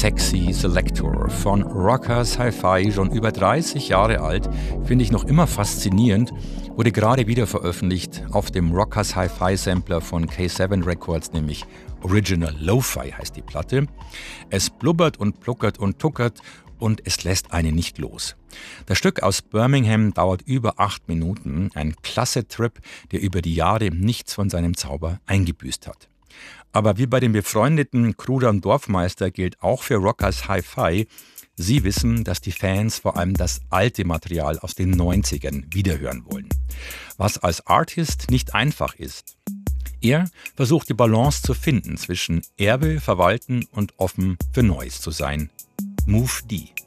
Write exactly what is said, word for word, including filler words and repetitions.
Sexy Selector von Rockers Hi-Fi, schon über dreißig Jahre alt, finde ich noch immer faszinierend, wurde gerade wieder veröffentlicht auf dem Rockers Hi-Fi Sampler von K sieben Records, nämlich Original Lo-Fi heißt die Platte. Es blubbert und pluckert und tuckert und es lässt einen nicht los. Das Stück aus Birmingham dauert über acht Minuten, ein klasse Trip, der über die Jahre nichts von seinem Zauber eingebüßt hat. Aber wie bei dem befreundeten Kruder und Dorfmeister gilt auch für Rockers Hi-Fi, sie wissen, dass die Fans vor allem das alte Material aus den neunzigern wiederhören wollen. Was als Artist nicht einfach ist. Er versucht die Balance zu finden zwischen Erbe, Verwalten und offen für Neues zu sein. Move D.